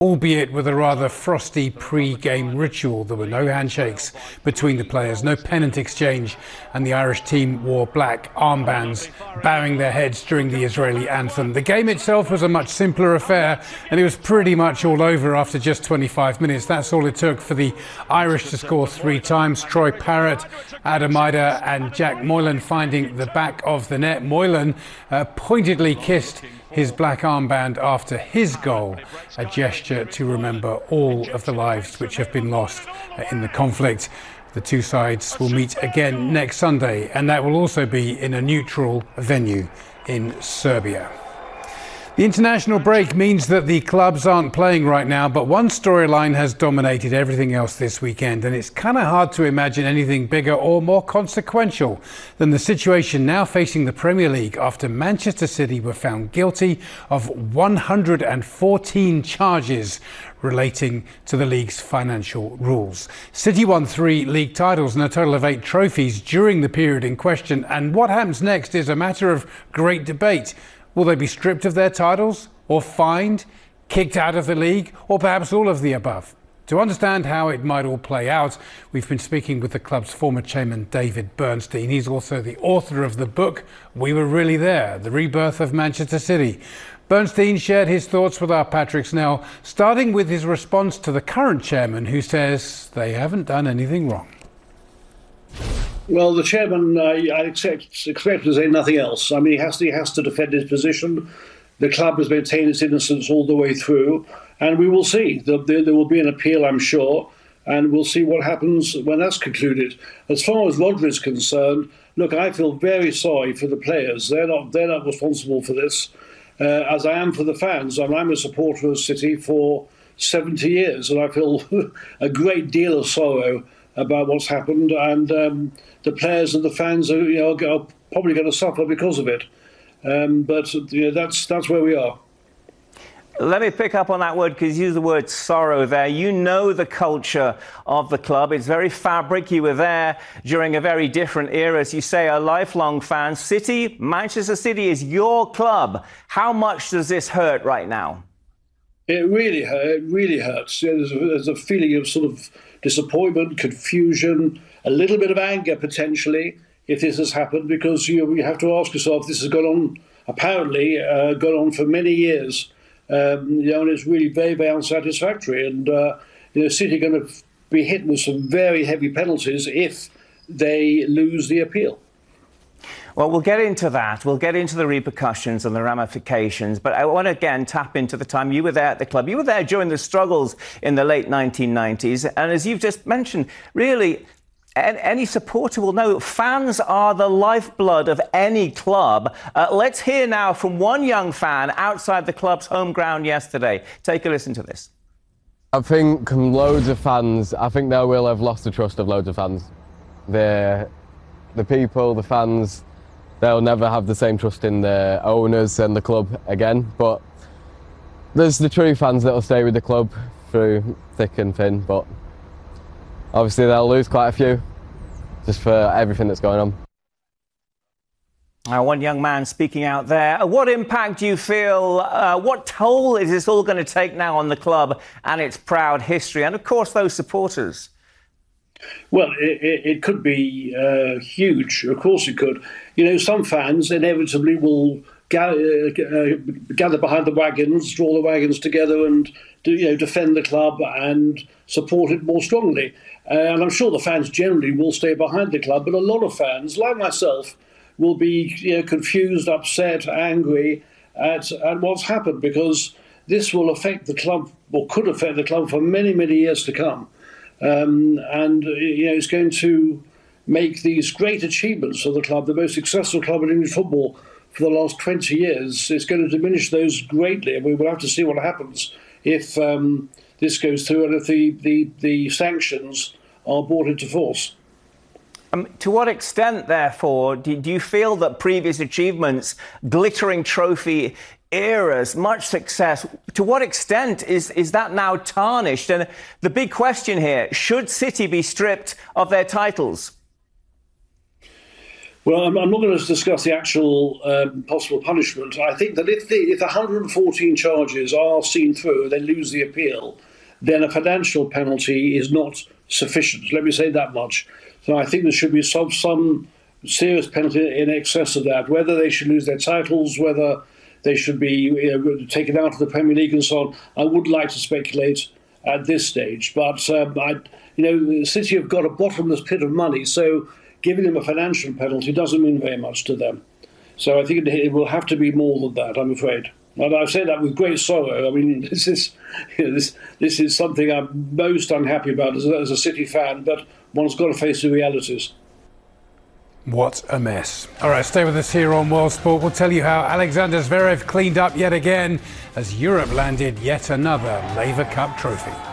albeit with a rather frosty pre-game ritual. There were no handshakes between the players, no pennant exchange, and the Irish team wore black armbands, bowing their heads during the Israeli anthem. The game itself was a much simpler affair, and it was pretty much all over after just 25 minutes. That's all it took for the Irish to score 3 times. Troy Parrott, Adam Idah and Jack Moylan finding the back of the net. Moylan pointedly kissed his black armband after his goal, a gesture to remember all of the lives which have been lost in the conflict. The two sides will meet again next Sunday, and that will also be in a neutral venue in Serbia. The international break means that the clubs aren't playing right now, but one storyline has dominated everything else this weekend, and it's kind of hard to imagine anything bigger or more consequential than the situation now facing the Premier League after Manchester City were found guilty of 114 charges relating to the league's financial rules. City won 3 league titles and a total of 8 trophies during the period in question, and what happens next is a matter of great debate. Will they be stripped of their titles, or fined, kicked out of the league, or perhaps all of the above? To understand how it might all play out, we've been speaking with the club's former chairman, David Bernstein. He's also the author of the book, We Were Really There, The Rebirth of Manchester City. Bernstein shared his thoughts with our Patrick Snell, starting with his response to the current chairman, who says they haven't done anything wrong. Well, the chairman, I expect to say nothing else. I mean, he has to defend his position. The club has maintained its innocence all the way through, and we will see. There will be an appeal, I'm sure, and we'll see what happens when that's concluded. As far as Rodri is concerned, look, I feel very sorry for the players. They're not responsible for this, as I am for the fans. I mean, I'm a supporter of City for 70 years, and I feel a great deal of sorrow about what's happened, and the players and the fans are probably going to suffer because of it. But that's where we are. Let me pick up on that word, because you use the word sorrow there. You know the culture of the club. It's very fabric. You were there during a very different era. As you say, a lifelong fan. City, Manchester City is your club. How much does this hurt right now? It really hurts. There's a feeling of sort of disappointment, confusion, a little bit of anger potentially if this has happened, because you have to ask yourself, this has gone on, apparently gone on for many years, and it's really very, very unsatisfactory. And City are going to be hit with some very heavy penalties if they lose the appeal. Well, we'll get into that. We'll get into the repercussions and the ramifications. But I want to again tap into the time you were there at the club. You were there during the struggles in the late 1990s. And as you've just mentioned, really, any supporter will know fans are the lifeblood of any club. Let's hear now from one young fan outside the club's home ground yesterday. Take a listen to this. I think loads of fans, I think they will have lost the trust of loads of fans. The people, the fans, they'll never have the same trust in the owners and the club again. But there's the true fans that will stay with the club through thick and thin. But obviously they'll lose quite a few just for everything that's going on. One young man speaking out there. What impact do you feel, what toll is this all going to take now on the club and its proud history, and of course those supporters? Well, it could be huge. Of course it could. Some fans inevitably will gather behind the wagons, draw the wagons together and defend the club and support it more strongly. And I'm sure the fans generally will stay behind the club, but a lot of fans, like myself, will be confused, upset, angry at what's happened, because this will affect the club, or could affect the club, for many, many years to come. It's going to make these great achievements of the club, the most successful club in English football for the last 20 years, it's going to diminish those greatly. And we will have to see what happens if this goes through and if the sanctions are brought into force. To what extent, therefore, do you feel that previous achievements, glittering trophy eras, much success, to what extent is that now tarnished? And the big question here, should City be stripped of their titles? Well, I'm not going to discuss the actual possible punishment. I think that if 114 charges are seen through, they lose the appeal, then a financial penalty is not sufficient. Let me say that much. So I think there should be some serious penalty in excess of that. Whether they should lose their titles, whether they should be taken out of the Premier League and so on, I would like to speculate at this stage. But City have got a bottomless pit of money, so giving them a financial penalty doesn't mean very much to them. So I think it will have to be more than that, I'm afraid. And I say that with great sorrow. I mean, this is something I'm most unhappy about as a City fan, but one's got to face the realities. What a mess. All right, stay with us here on World Sport. We'll tell you how Alexander Zverev cleaned up yet again as Europe landed yet another Laver Cup trophy.